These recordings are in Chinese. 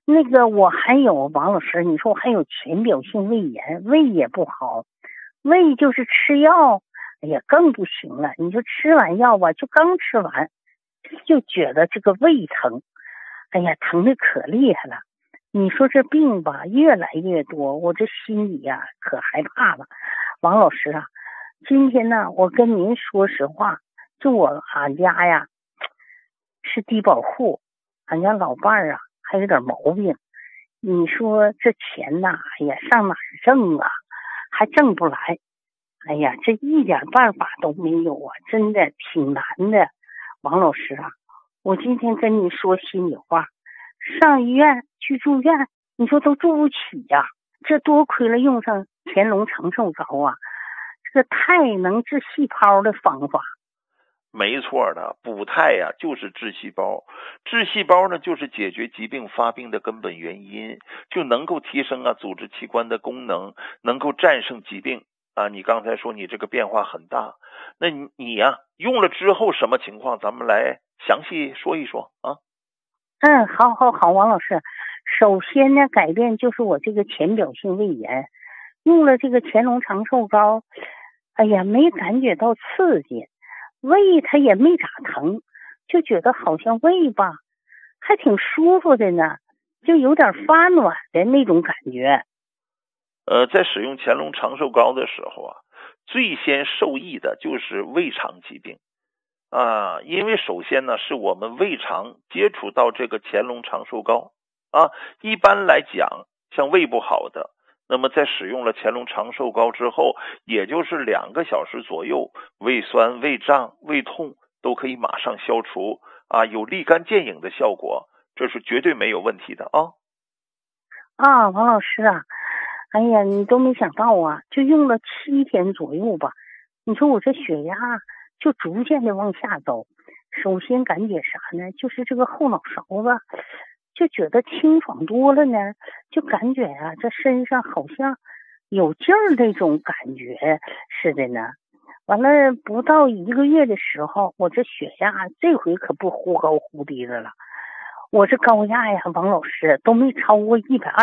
那个我还有王老师，你说我还有浅表性胃炎，胃也不好，胃就是吃药，哎呀更不行了。你说吃完药吧，就刚吃完，就觉得这个胃疼，哎呀疼的可厉害了。你说这病吧越来越多，我这心里呀可害怕了。王老师啊，今天呢我跟您说实话，就俺家呀是低保户，俺家老伴儿啊还有点毛病。你说这钱呐，哎呀上哪儿挣啊，还挣不来。哎呀这一点办法都没有啊，真的挺难的。王老师啊，我今天跟你说心里话，上医院去住院，你说都住不起呀。这多亏了用上乾隆长寿膏啊，这个太能治细胞的方法。 没错的，补肽呀就是治细胞，治细胞呢就是解决疾病发病的根本原因，就能够提升组织器官的功能，能够战胜疾病啊。你刚才说你这个变化很大，那你呀用了之后什么情况？咱们来详细说一说啊。 好，王老师，首先呢，改变就是我这个浅表性胃炎，用了这个乾隆长寿膏，哎呀，没感觉到刺激，胃它也没咋疼，就觉得好像胃吧，还挺舒服的呢，就有点发暖的那种感觉。 在使用乾隆长寿膏的时候最先受益的就是胃肠疾病。因为首先呢，是我们胃肠接触到这个乾隆长寿膏一般来讲，像胃不好的，那么在使用了乾隆长寿膏之后，也就是2个小时左右，胃酸、胃胀、胃痛都可以马上消除有立竿见影的效果，这是绝对没有问题的王老师啊，哎呀，你都没想到就用了7天左右吧，你说我这血压就逐渐的往下走。首先感觉啥呢？就是这个后脑勺子就觉得清爽多了呢，就感觉这身上好像有劲儿那种感觉似的呢。完了不到1个月的时候，我这血压这回可不忽高忽低的了。我这高压呀，王老师都没超过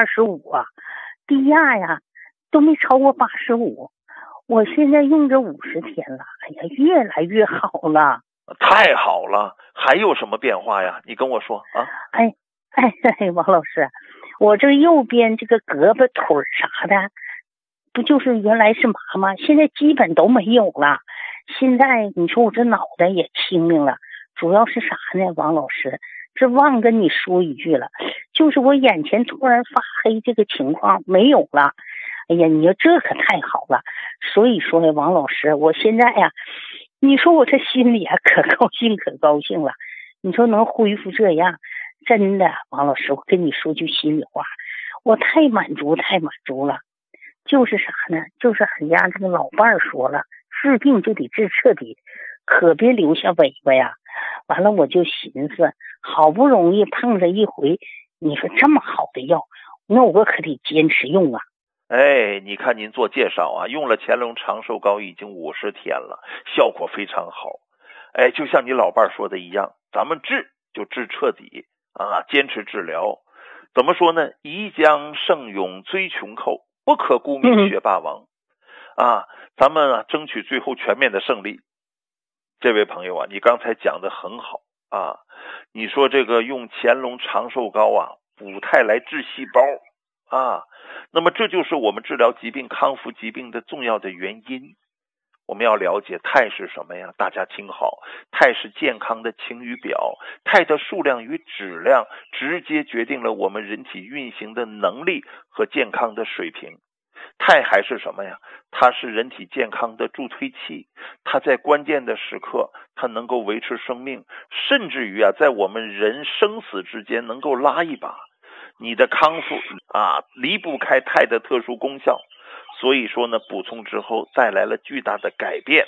125低压呀都没超过85。我现在用这50天了，哎呀，越来越好了。 太好了，还有什么变化呀？你跟我说王老师，我这右边这个胳膊腿啥的，不就是原来是麻吗？现在基本都没有了。现在你说我这脑袋也清明了，主要是啥呢？王老师，这忘跟你说一句了，就是我眼前突然发黑这个情况没有了。哎呀，你说这可太好了。所以说呢，王老师，我现在你说我这心里可高兴了。你说能恢复这样，真的，王老师，我跟你说句心里话，我太满足了。就是啥呢？就是俺家这个老伴儿说了，治病就得治彻底，可别留下尾巴呀。完了我就寻思，好不容易碰着一回，你说这么好的药，那我可得坚持用啊。 你看您做介绍用了乾隆长寿膏已经50天了，效果非常好。就像你老伴说的一样，咱们治就治彻底坚持治疗。怎么说呢？宜将胜勇追穷寇，不可沽名学霸王咱们争取最后全面的胜利。这位朋友你刚才讲的很好你说这个用乾隆长寿膏补肽来治细胞那么这就是我们治疗疾病、康复疾病的重要的原因。我们要了解肽是什么呀？大家听好，肽是健康的晴雨表，肽的数量与质量直接决定了我们人体运行的能力和健康的水平。肽还是什么呀？它是人体健康的助推器，它在关键的时刻，它能够维持生命，甚至于在我们人生死之间能够拉一把。你的康复离不开肽的特殊功效，所以说呢，补充之后带来了巨大的改变。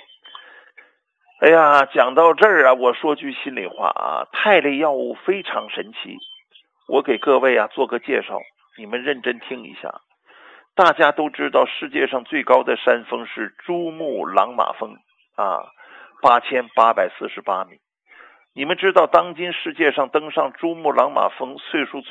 讲到这儿我说句心里话肽类药物非常神奇。我给各位做个介绍，你们认真听一下。大家都知道世界上最高的山峰是珠穆朗玛峰8848米。你们知道当今世界上登上珠穆朗玛峰岁数